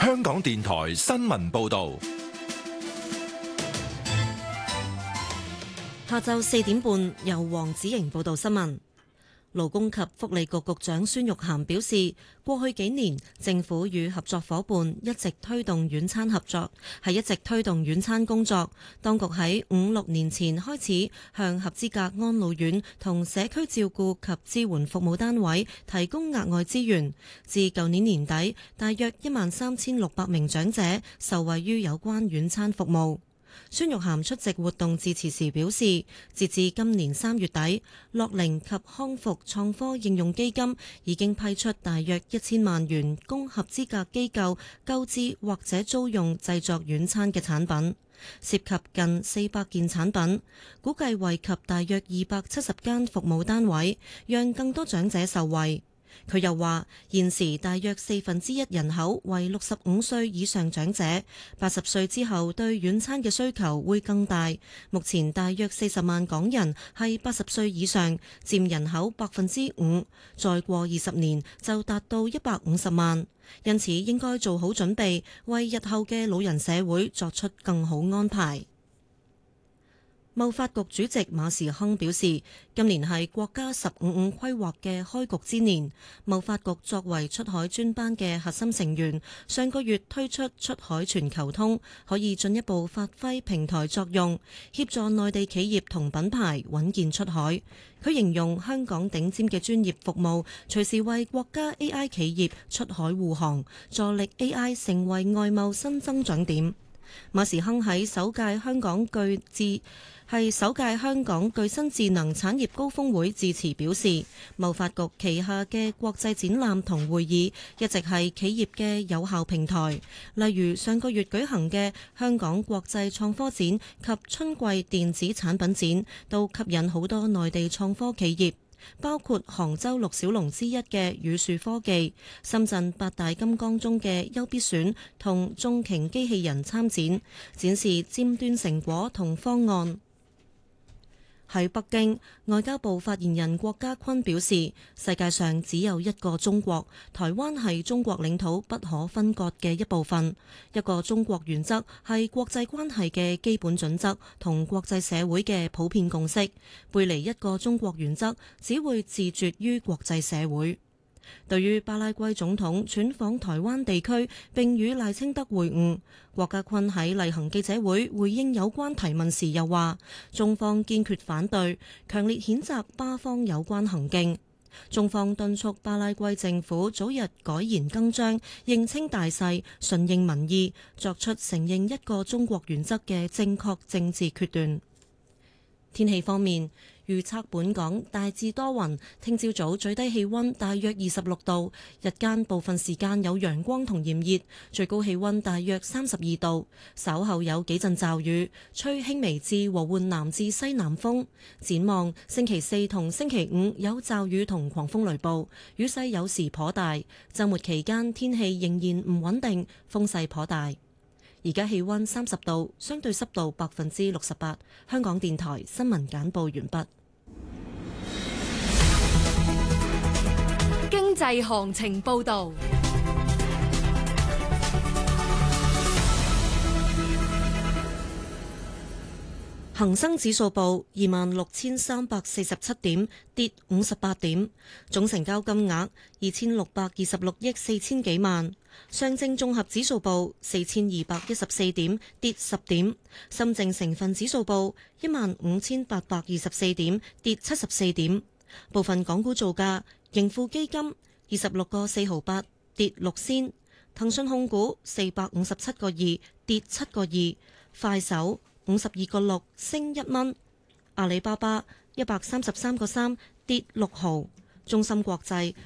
香港電台新聞報道。 下晝4點半，由黃子瑩報道新聞。勞工及福利局局長孫玉菡表示，過去幾年政府與合作伙伴一直推動院餐合作，一直推動院餐工作。當局喺5-6年前開始向合資格安老院同社區照顧及支援服務單位提供額外資源，至舊年年底，大約13,600名長者受惠於有關院餐服務。孫玉菡出席活動致辭時表示，截至今年3月底，樂齡及康復創科應用基金已經批出大約1000萬元供合資格機構購置或者租用製作院餐嘅產品，涉及近400件產品，估計惠及大約270間服務單位，讓更多長者受惠。佢又話，現時大約1/4人口為65歲以上長者，80歲之後對院餐嘅需求會更大。目前大約40萬港人係80歲以上，佔人口5%，再過20年就達到150萬。因此應該做好準備，為日後嘅老人社會作出更好安排。貿發局主席馬時亨表示，今年係國家15-5規劃嘅開局之年。貿發局作為出海專班嘅核心成員，上個月推出出海全球通，可以進一步發揮平台作用，協助內地企業同品牌穩健出海。佢形容香港頂尖嘅專業服務，隨時為國家 AI 企業出海護航，助力 AI 成為外貿新增長點。馬時亨喺首屆香港具新智能產業高峰會致辭表示，貿發局旗下嘅國際展覽同會議一直係企業嘅有效平台，例如上個月舉行嘅香港國際創科展及春季電子產品展，都吸引好多內地創科企業，包括杭州6小龍之一嘅宇樹科技、深圳8大金剛中嘅優必選同中瓊機器人參展，展示尖端成果同方案。喺北京，外交部發言人郭家坤表示，世界上只有一個中國，台灣係中國領土不可分割嘅一部分。一個中國原則係國際關係嘅基本準則同國際社會嘅普遍共識，背離一個中國原則只會自絕於國際社會。對於巴拉圭總統竄訪台灣地區並與賴清德會晤，郭家坤喺例行記者會回應有關提問時又話，中方堅決反對，強烈譴責巴方有關行徑。中方敦促巴拉圭政府早日改弦更張，認清大勢，順應民意，作出承認一個中國原則嘅正確政治決斷。天氣方面，預測本港大致多雲，聽朝早最低氣溫大約26度，日間部分時間有陽光同炎熱，最高氣溫大約32度。稍後有幾陣驟雨，吹輕微至和緩南至西南風。展望星期4同星期5有驟雨同狂風雷暴，雨勢有時頗大。週末期間天氣仍然唔穩定，風勢頗大。而家氣溫30度，相對濕度68%。香港電台新聞簡報完畢。 經濟行情報道。 恒生指數報26,347點，跌58點，總成交金額2626億4千幾萬。上證綜合指數報4214點，跌10點。深證成分指數報15,824點，跌74點。部分港股造價：盈富基金26個4毫8，跌6仙；騰訊控股457個2，跌7個2；快手52個6，升1蚊；阿里巴巴133個3，跌6毫；中芯國際